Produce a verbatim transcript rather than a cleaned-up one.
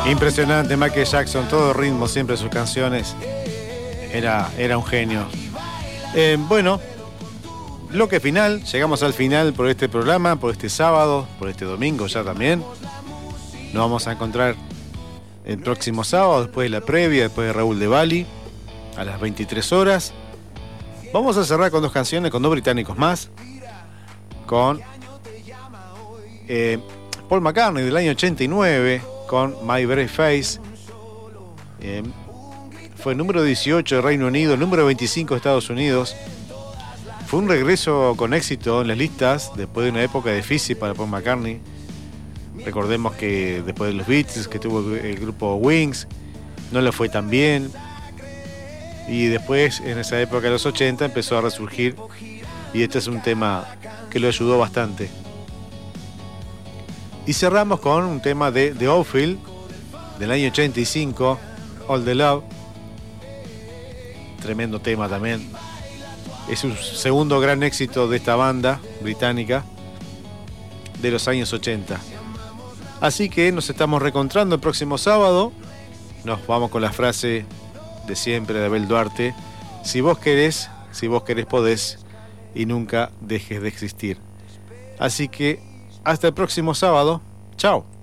Impresionante, Michael Jackson, todo ritmo, siempre sus canciones. Era, era un genio. Eh, bueno, bloque final, llegamos al final por este programa, por este sábado, por este domingo ya también. Nos vamos a encontrar el próximo sábado, después de la previa, después de Raúl de Bali, a las veintitrés horas. Vamos a cerrar con dos canciones, con dos británicos más. Con eh, Paul McCartney del año ochenta y nueve, con My Brave Face. Eh, fue el número dieciocho de Reino Unido, el número veinticinco de Estados Unidos. Fue un regreso con éxito en las listas después de una época difícil para Paul McCartney. Recordemos que después de los Beatles, que tuvo el grupo Wings, no le fue tan bien. Y después, en esa época de los ochenta, empezó a resurgir. Y este es un tema que lo ayudó bastante. Y cerramos con un tema de The Outfield, del año ochenta y cinco, All the Love. Tremendo tema también. Es un segundo gran éxito de esta banda británica de los años ochenta. Así que nos estamos reencontrando el próximo sábado. Nos vamos con la frase de siempre de Abel Duarte: si vos querés, si vos querés podés, y nunca dejes de existir. Así que hasta el próximo sábado. Chao.